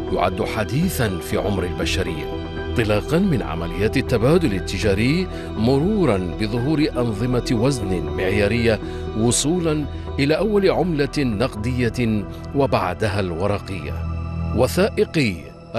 يعد حديثا في عمر البشرية، انطلاقا من عمليات التبادل التجاري مرورا بظهور أنظمة وزن معيارية وصولا إلى أول عملة نقدية وبعدها الورقية. وثائقي